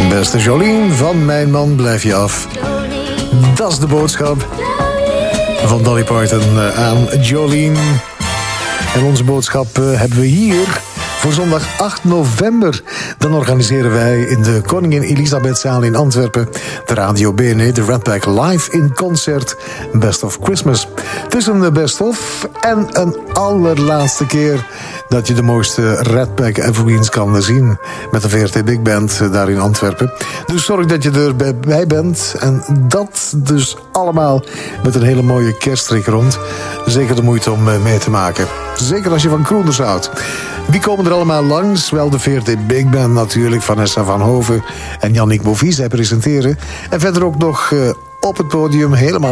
Beste Jolien, van mijn man blijf je af. Dat is de boodschap van Dolly Parton aan Jolien. En onze boodschap hebben we hier voor zondag 8 november. Dan organiseren wij in de Koningin Elisabethzaal in Antwerpen de Radio BNE, de Red Pack live in concert Best of Christmas. Het is een best of en een allerlaatste keer dat je de mooiste Red Pack evergreens kan zien met de VRT Big Band daar in Antwerpen. Dus zorg dat je erbij bent. En dat dus allemaal met een hele mooie kerststrik rond. Zeker de moeite om mee te maken. Zeker als je van Kroenders houdt. Wie komen er allemaal langs? Wel de VRT Big Band natuurlijk, Vanessa van Hoven en Yannick Bovie. Zij presenteren. En verder ook nog op het podium helemaal